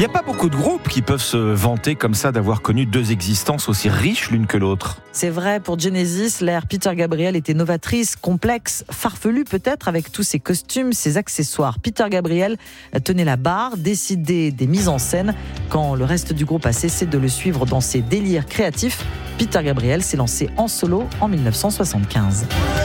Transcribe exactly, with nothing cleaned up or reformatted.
n'y a pas beaucoup de groupes qui peuvent se vanter comme ça d'avoir connu deux existences aussi riches l'une que l'autre. C'est vrai, pour Genesis, l'ère Peter Gabriel était novatrice, complexe, farfelue peut-être, avec tous ses costumes, ses accessoires. Peter Gabriel tenait la barre, décidait des mises en scène. Quand le reste du groupe a cessé de le suivre dans ses délires créatifs, Peter Gabriel s'est lancé en solo en mille neuf cent soixante-quinze.